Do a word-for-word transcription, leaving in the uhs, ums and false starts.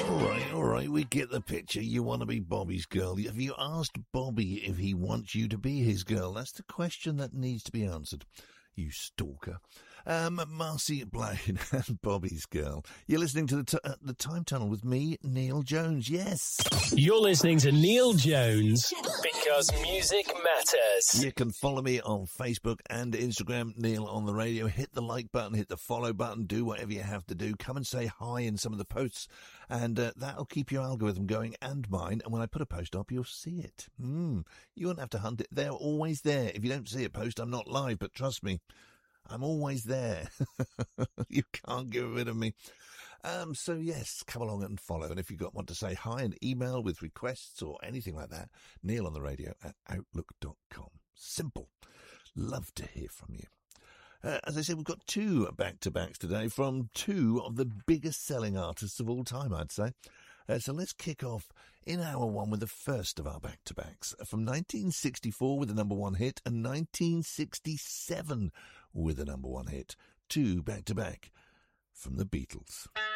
All right, all right, we get the picture. You want to be Bobby's girl. Have you asked Bobby if he wants you to be his girl? That's the question that needs to be answered. You stalker. Um, Marcy Blaine and Bobby's girl. You're listening to the, t- uh, the Time Tunnel with me, Neil Jones. Yes. You're listening to Neil Jones because music matters. You can follow me on Facebook and Instagram, Neil on the Radio. Hit the like button, hit the follow button, do whatever you have to do. Come and say hi in some of the posts, and uh, that'll keep your algorithm going and mine. And when I put a post up, you'll see it. Mm, you won't have to hunt it. They're always there. If you don't see a post, I'm not live, but trust me, I'm always there. You can't get rid of me. Um, so, yes, come along and follow. And if you've got want to say hi and email with requests or anything like that, Neil on the Radio at outlook dot com. Simple. Love to hear from you. Uh, as I said, we've got two back-to-backs today from two of the biggest selling artists of all time, I'd say. Uh, so let's kick off in hour one with the first of our back-to-backs. From nineteen sixty-four with the number one hit and nineteen sixty-seven with the number one hit. Two back-to-back from the Beatles.